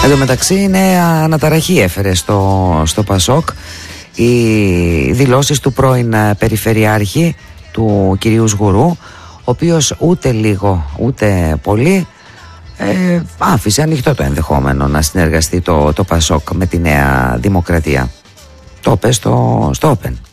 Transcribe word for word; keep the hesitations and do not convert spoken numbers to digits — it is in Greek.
Εν τω μεταξύ νέα αναταραχή έφερε στο, στο Πασόκ οι δηλώσεις του πρώην Περιφερειάρχη, του κυρίου Σγουρού, ο οποίος ούτε λίγο ούτε πολύ ε, άφησε ανοιχτό το ενδεχόμενο να συνεργαστεί το, το Πασόκ με τη Νέα Δημοκρατία. Το είπε στο, στο Open.